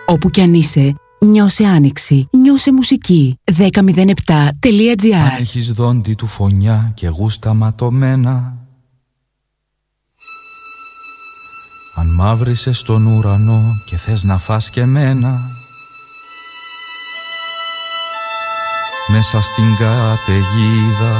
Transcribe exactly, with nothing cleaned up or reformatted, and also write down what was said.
Όπου κι αν είσαι, νιώσε άνοιξη, νιώσε μουσική. δέκα μηδέν επτά τελεία τζι άρ. Αν έχεις δόντι του φωνιά και γούστα ματωμένα, αν μαύρισες τον ουρανό και θες να φας και μένα, μέσα στην καταιγίδα